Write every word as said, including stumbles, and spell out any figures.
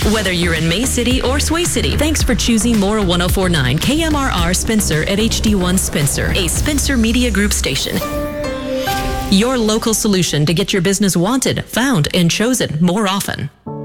Whether you're in May City or Sway City, thanks for choosing Mora ten forty-nine K M R R Spencer at H D one Spencer, a Spencer Media Group station. Your local solution to get your business wanted, found, and chosen more often.